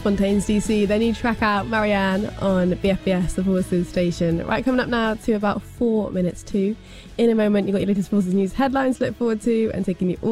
Spontaneous DC. Their new track out, Marianne, on BFBS, the Forces station. Right, coming up now to about 4 minutes to. In a moment, you've got your latest Forces news headlines to look forward to and taking you all